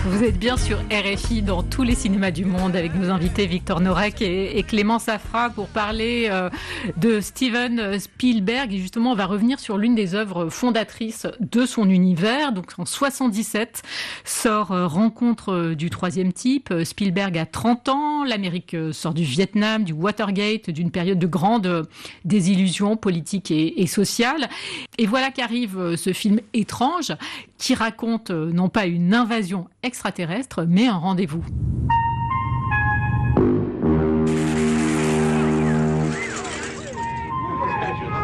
Vous êtes bien sur RFI dans tous les cinémas du monde avec nos invités Victor Norek et Clément Safra pour parler de Steven Spielberg. Et justement, on va revenir sur l'une des œuvres fondatrices de son univers. Donc en 77 sort Rencontre du troisième type. Spielberg a 30 ans. L'Amérique sort du Vietnam, du Watergate, d'une période de grande désillusion politique et sociale. Et voilà qu'arrive ce film étrange qui raconte non pas une invasion extraterrestre, mais un rendez-vous.